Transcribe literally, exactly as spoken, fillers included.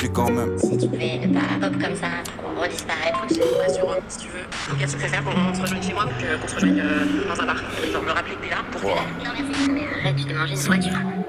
suis quand même. Si tu pouvais ne pas pop comme ça, pour redisparaître. Je reste sur Rome, si tu veux. Qu'est-ce que tu préfères qu'on se rejoigne chez moi ou que- qu'on se rejoigne euh, dans un bar? Genre me rappeler que t'es là pour Wow. Non merci, mais arrête, tu t'es mangé une voiture.